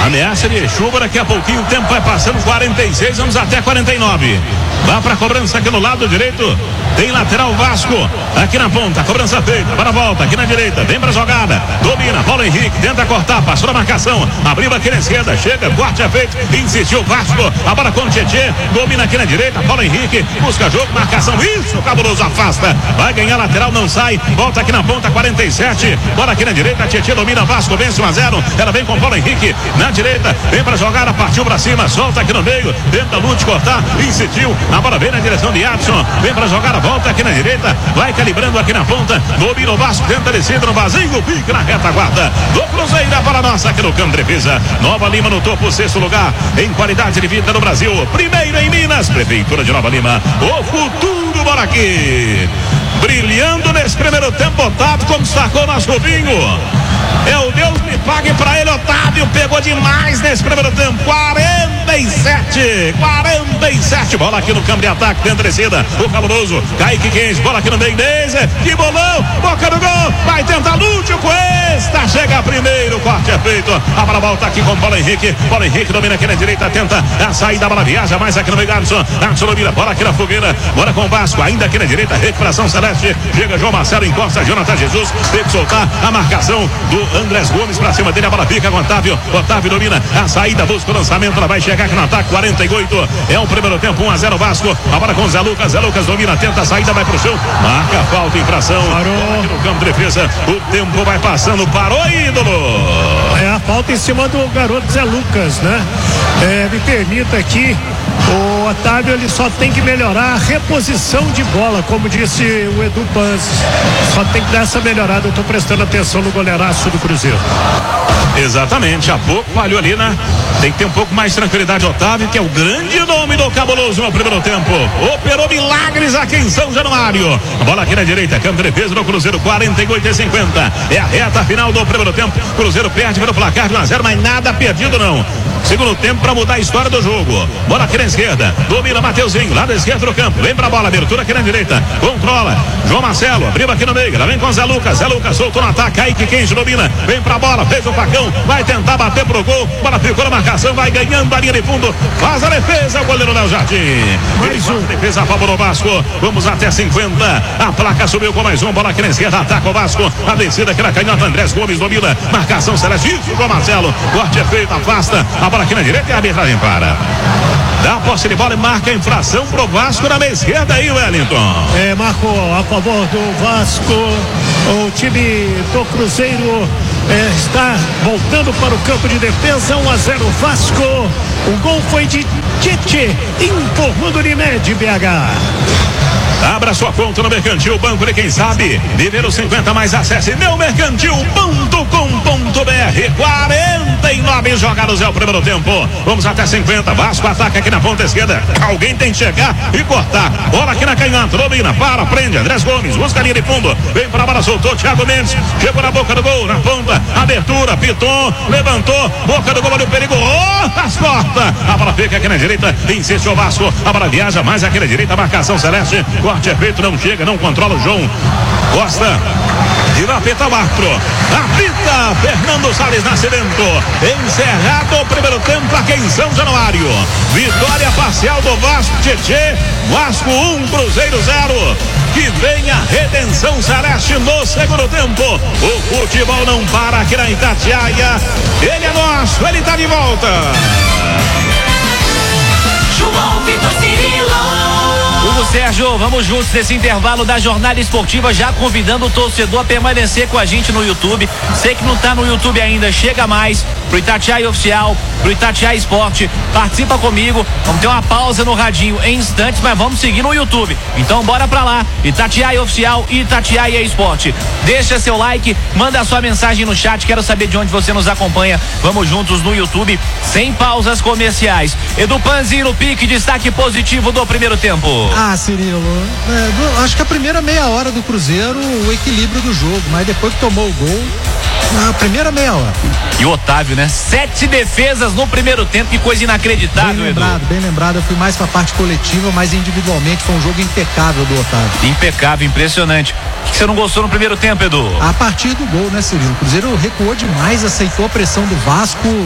Ameaça de chuva, daqui a pouquinho o tempo vai passando, 46, vamos até 49. Vá pra cobrança aqui no lado direito. Tem lateral Vasco, aqui na ponta, cobrança feita, para a volta, aqui na direita, vem pra jogada, domina, Paulo Henrique, tenta cortar, passou na marcação, abriu aqui na esquerda, chega, corte é feito, insistiu Vasco, a bola com o Tietê, domina aqui na direita, Paulo Henrique, busca jogo, marcação, isso, Cabuloso afasta, vai ganhar lateral, não sai, volta aqui na ponta, 47, bola aqui na direita, Tietê domina, Vasco vence 1-0, ela vem com Paulo Henrique, na direita, vem pra jogada, partiu pra cima, solta aqui no meio, tenta Lute cortar, insistiu, a bola vem na direção de Adson, vem pra jogada, volta aqui na direita, vai calibrando aqui na ponta, domina o Vasco, tenta descida no vazio, pique na retaguarda do Cruzeiro, a bola nossa aqui no campo de defesa. Nova Lima no topo, 6º lugar em qualidade de vida no Brasil, primeiro em Minas, Prefeitura de Nova Lima, o futuro mora aqui, brilhando nesse primeiro tempo, Otávio, como sacou nosso Rubinho. É o Deus me pague pra ele, Otávio pegou demais nesse primeiro tempo, 47, bola aqui no campo de ataque, tenta descida, o Cabuloso, Kaique Kenji, bola aqui no meio, Neiser, que bolão, boca do gol, vai tentar Lúcio Cuesta, chega primeiro, corte é feito, a bola volta aqui com Paulo Henrique domina aqui na direita, tenta a saída, a bola viaja mais aqui no meio, Adson domina, bola aqui na fogueira, bora com o Vasco, ainda aqui na direita, recuperação Celeste, chega João Marcelo, encosta Jonathan Jesus, tem que soltar a marcação do Andrés Gomes pra cima dele, a bola fica com Otávio domina a saída, busca o lançamento, ela vai chegar aqui no ataque, 48, é o primeiro tempo, 1-0 Vasco, a bola com o Zé Lucas domina, tenta a saída, vai pro chão, marca falta, infração, parou aqui no campo de defesa, o tempo vai passando, parou, ídolo. É a falta em cima do garoto Zé Lucas, né? Me permita aqui, o Otávio ele só tem que melhorar a reposição de bola, como disse o Edu Panzi, só tem que dar essa melhorada. Eu tô prestando atenção no goleiraço do Cruzeiro. Exatamente, há pouco falhou ali, né? Tem que ter um pouco mais de tranquilidade, Otávio, que é o grande nome do Cabuloso no primeiro tempo. Operou milagres aqui em São Januário. A bola aqui na direita, campo de defesa do Cruzeiro, 48-50. É a reta final do primeiro tempo. Cruzeiro perde pelo placar de 1-0, mas nada perdido não. Segundo tempo para mudar a história do jogo. Bola aqui na esquerda, domina Mateuzinho, lado esquerdo do campo, vem pra bola, abertura aqui na direita, controla, João Marcelo, abriu aqui no meio, ela vem com Zé Lucas soltou no ataque, Kaique Kenji domina, vem pra bola, fez o facão, vai tentar bater pro gol, bola ficou na marcação, vai ganhando a linha de fundo, faz a defesa, o goleiro Léo Jardim. Mais um. Defesa a favor do Vasco, vamos até 50, a placa subiu com mais um, bola aqui na esquerda, ataca o Vasco, a descida aqui na canhota, Andrés Gomes domina, marcação Celeste, isso, João Marcelo, corte é feito, afasta, a bola aqui na direita e a arbitragem para. Dá a posse de bola e marca a infração pro Vasco na meia esquerda aí, Wellington. Marcou a favor do Vasco, o time do Cruzeiro está voltando para o campo de defesa, 1-0 Vasco, o gol foi de Tietê, informando Unimed BH. Abra sua conta no Mercantil Banco de quem sabe. Viver os 50 mais, acesse meumercantil.com.br. 49 jogados é o primeiro tempo. Vamos até 50. Vasco ataca aqui na ponta esquerda. Alguém tem que chegar e cortar. Bola aqui na canhota. Domina, prende. Andrés Gomes, busca a linha de fundo. Vem para a bola, soltou. Thiago Mendes. Chegou na boca do gol, na ponta. Abertura, Piton. Levantou. Boca do gol, olha o perigo. As corta. A bola fica aqui na direita. Insiste o Vasco. A bola viaja mais aqui na direita. Marcação Celeste. Corte é feito, não chega, não controla o João Costa. E vai apitar o árbitro. Apita Fernando Salles Nascimento. Encerrado o primeiro tempo aqui em São Januário. Vitória parcial do Vasco, Tietê. Vasco 1, Cruzeiro 0. Que vem a redenção Celeste no segundo tempo. O futebol não para aqui na Itatiaia. Ele é nosso, ele tá de volta. João Vitor Cirilo. Hugo Sérgio, vamos juntos nesse intervalo da jornada esportiva, já convidando o torcedor a permanecer com a gente no YouTube. Sei que não tá no YouTube ainda, chega mais pro Itatiaia Oficial, pro Itatiaia Esporte, participa comigo, vamos ter uma pausa no radinho em instantes, mas vamos seguir no YouTube, então bora pra lá, Itatiaia Oficial e Itatiaia Esporte. Deixa seu like, manda sua mensagem no chat, quero saber de onde você nos acompanha. Vamos juntos no YouTube, sem pausas comerciais. Edu Panzi no pique, destaque positivo do primeiro tempo. Cirilo, acho que a primeira meia hora do Cruzeiro, o equilíbrio do jogo, mas depois que tomou o gol, na primeira meia hora. E o Otávio, né? 7 defesas no primeiro tempo, que coisa inacreditável, bem lembrado, eu fui mais pra parte coletiva, mas individualmente foi um jogo impecável do Otávio. Impecável, impressionante. O que você não gostou no primeiro tempo, Edu? A partir do gol, né, Cirilo? O Cruzeiro recuou demais, aceitou a pressão do Vasco.